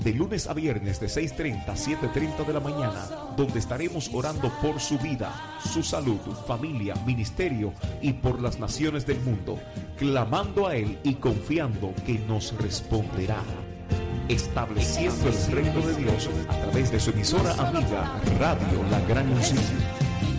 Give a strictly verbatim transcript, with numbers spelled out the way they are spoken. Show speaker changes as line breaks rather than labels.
de lunes a viernes de seis y treinta a siete y treinta de la mañana, donde estaremos orando por su vida, su salud, familia, ministerio y por las naciones del mundo, clamando a Él y confiando que nos responderá. Estableciendo el reino de Dios a través de su emisora amiga Radio La Gran Unción.